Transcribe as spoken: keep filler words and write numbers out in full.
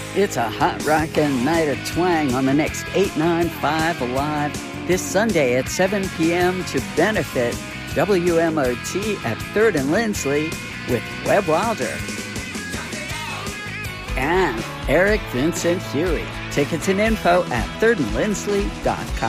It's a hot rockin' night of twang on the next eight ninety-five Alive this Sunday at seven p.m. to benefit W M O T at third and Lindsley with Webb Wilder and Eric Vincent Huey. Tickets and info at third and lindsley dot com.